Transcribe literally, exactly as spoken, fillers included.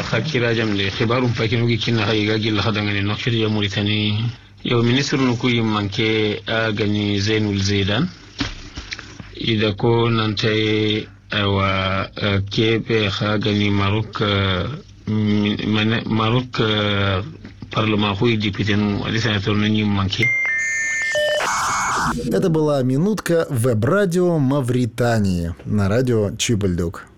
خاكيرا جملي خبارهم فاكينوغي كنا هايغا جيل خدانغاني نوكشر يا موريتاني يو منستر نكوي مانكي اغاني زين الزيدان إذا كون أنت أو كيف خاغني ماروك ماروك برلمان خوي ديبيتن ولسناتور نني مانكي. Это была минутка веб-радио Мавритании на радио Чебульдук.